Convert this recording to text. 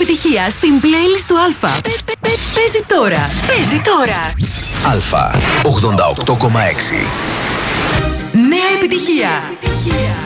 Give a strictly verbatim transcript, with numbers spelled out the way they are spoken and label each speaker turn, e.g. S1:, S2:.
S1: επιτυχία στην playlist του Αλφα. Παίζει τώρα. Παίζει τώρα.
S2: Αλφα ογδόντα οκτώ κόμμα έξι.
S1: Νέα επιτυχία.